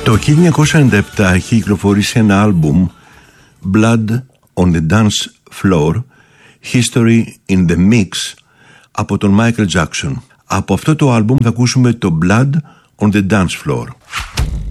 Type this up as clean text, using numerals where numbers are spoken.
Το 1997 έχει κυκλοφορήσει ένα άλμπουμ, Blood on the Dance Floor, History in the Mix, από τον Michael Jackson. Από αυτό το άλμπουμ θα ακούσουμε το Blood on the Dance Floor.